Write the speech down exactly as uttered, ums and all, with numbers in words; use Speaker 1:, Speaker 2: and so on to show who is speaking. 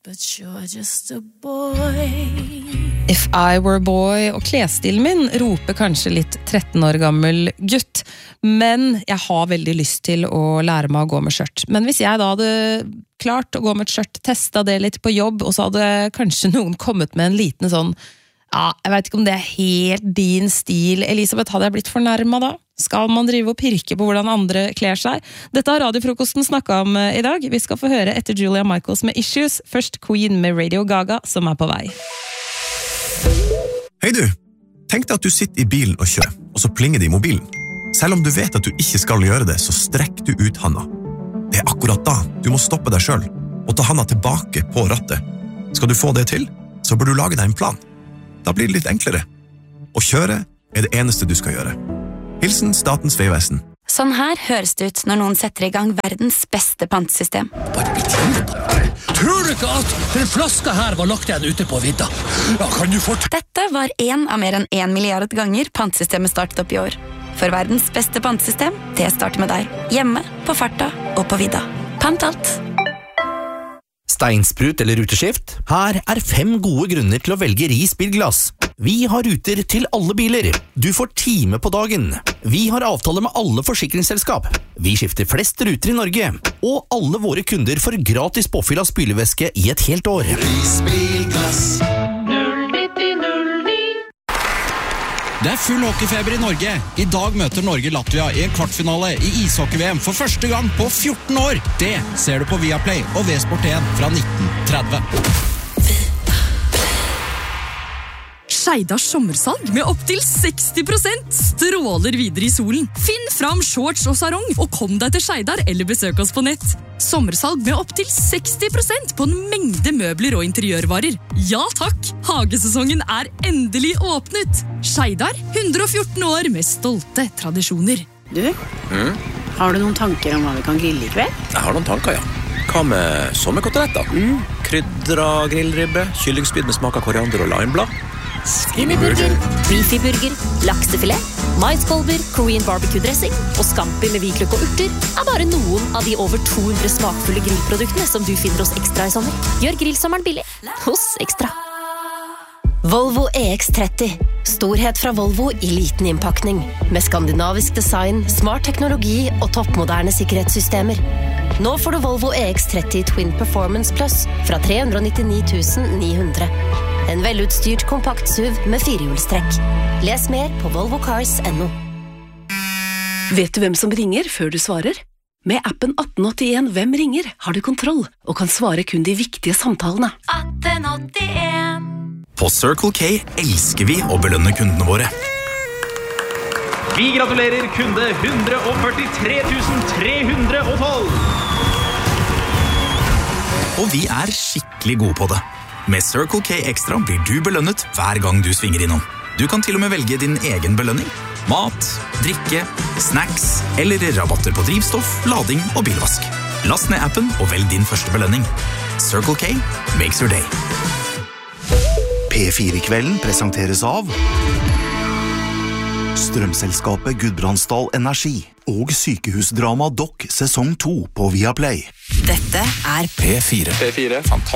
Speaker 1: But you're just a boy.
Speaker 2: If I were a boy, og klesstilen min roper kanskje litt tretten år gammel gutt, men jeg har veldig lyst til å lære meg å gå med skjørt. Men hvis jeg da hadde klart å gå med et skjørt, testet det litt på jobb, og så hadde kanskje noen kommet med en liten sånn, ja, jeg vet ikke om det er helt din stil, Elisabeth, hadde jeg blitt fornærmet da? Skal man drive og pirke på hvordan andre kler seg? Dette har radiofrokosten snakket om i dag. Vi skal få høre etter Julia Michaels med Issues. Først Queen med Radio Gaga, som er på vei.
Speaker 3: Hei du, tenk deg at du sitter i bilen og kjører, og så plinger det i mobilen. Selv om du vet at du ikke skal gjøre det, så strekk du ut handa. Det er akkurat da du må stoppe deg selv, og ta handa tilbake på rattet. Skal du få det til, så bør du lage deg en plan. Da blir det litt enklere. Å kjøre er det eneste du skal gjøre. Hilsen Statens vegvesen.
Speaker 4: Sånn her høres det ut når noen setter i gang verdens beste pantesystem.
Speaker 5: Bare bli tid på det. Tror du ikke at den flaska her var lagt igjen ute på vidda? Ja, kan du fort...
Speaker 4: Dette var en av mer enn en milliard ganger pantesystemet startet opp i år. For verdens beste pantesystem, det starter med deg. Hjemme, på farta og på vidda. Pant alt.
Speaker 6: Steinsprut eller ruteskift? Her er fem gode grunner til å velge Ris bilglass. Vi har ruter til alle biler. Du får time på dagen. Vi har avtale med alle forsikringsselskap. Vi skifter flest ruter i Norge. Og alle våre kunder får gratis påfyll av spylevæske i et helt år.
Speaker 5: Ris bilglass.
Speaker 7: Det er full hockeyfeber i Norge. I dag møter Norge Latvia i en kvartfinale i ishockey-V M for første gang på fjorten år. Det ser du på Viaplay og V-Sport en fra nitten tretti.
Speaker 8: Skeidars sommersalg med opp til seksti prosent stråler videre i solen. Finn fram shorts og sarong, og kom deg til Skeidar eller besøk oss på nett. Sommersalg med opp til seksti prosent på en mengde møbler og interiørvarer. Ja takk, hagesesongen er endelig åpnet. Skeidar, hundre og fjorten år med stolte tradisjoner.
Speaker 9: Du, mm? Har du noen tanker om hva vi kan grille i kveld?
Speaker 10: Jeg har noen tanker, ja. Hva med sommerkoteletter? Mm. Krydra grillribbe, kyllingspyd med smak av koriander og limeblad.
Speaker 11: Skinnyburger, beefyburger, laksefilet, maiskolber, Korean barbecue-dressing og scampi med hvitløk og urter er bare noen av de over to hundre smakfulle grillproduktene som du finner hos Ekstra i sommer. Gjør grillsommeren billig hos Ekstra. Volvo E X tretti. Storhet fra Volvo i liten innpakning. Med skandinavisk design, smart teknologi og toppmoderne sikkerhetssystemer. Nå får du Volvo E X tretti Twin Performance Plus fra tre hundre og nittini tusen ni hundre. En velutstyrt kompakt S U V med firehjulstrekk. Les mer på volvo cars punktum no.
Speaker 12: Vet du hvem som ringer før du svarer? Med appen atten åttien Hvem ringer har du kontroll og kan svare kun de viktige samtalene.
Speaker 4: atten åttien
Speaker 3: På Circle K elsker vi å belønne kundene våre.
Speaker 13: Vi gratulerer kunde one hundred forty-three thousand three hundred twelve.
Speaker 3: Og vi er skikkelig gode på det. Med Circle K Extra blir du belønnet hver gang du svinger innom. Du kan til og med velge din egen belønning. Mat, drikke, snacks eller rabatter på drivstoff, lading og bilvask. Last ned appen og velg din første belønning. Circle K makes your day.
Speaker 14: P fire-kvelden presenteres av Strømselskapet Gudbrandsdal Energi og sykehusdrama Doc sesong to på Viaplay.
Speaker 4: Dette er
Speaker 3: P fire.
Speaker 10: P fire, fantastisk.